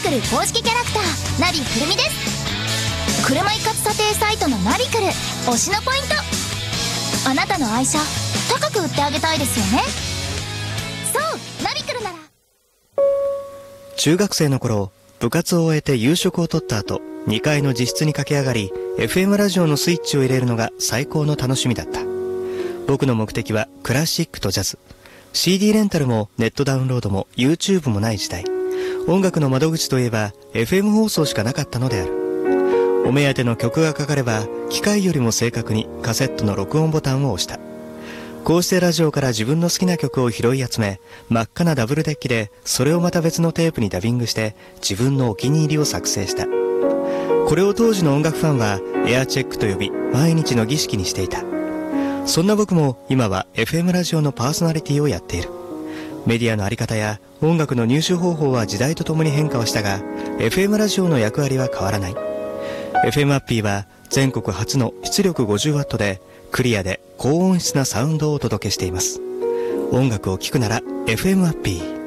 クル公式キャラクターナビくるみです。車一括査定サイトのナビクル推しのポイント、あなたの愛車高く売ってあげたいですよね。そうナビクルなら。 中学生の頃、部活を終えて夕食をとった後、2階の自室に駆け上がり FM ラジオのスイッチを入れるのが最高の楽しみだった。僕の目的はクラシックとジャズ。 CD レンタルもネットダウンロードも YouTube もない時代、音楽の窓口といえば FM 放送しかなかったのである。お目当ての曲がかかれば機械よりも正確にカセットの録音ボタンを押した。こうしてラジオから自分の好きな曲を拾い集め、真っ赤なダブルデッキでそれをまた別のテープにダビングして自分のお気に入りを作成した。これを当時の音楽ファンはエアチェックと呼び、毎日の儀式にしていた。そんな僕も今は FM ラジオのパーソナリティをやっている。メディアのあり方や音楽の入手方法は時代とともに変化はしたが、 FM ラジオの役割は変わらない。 FM アッピーは全国初の出力 50W でクリアで高音質なサウンドをお届けしています。音楽を聴くなら FM アッピー。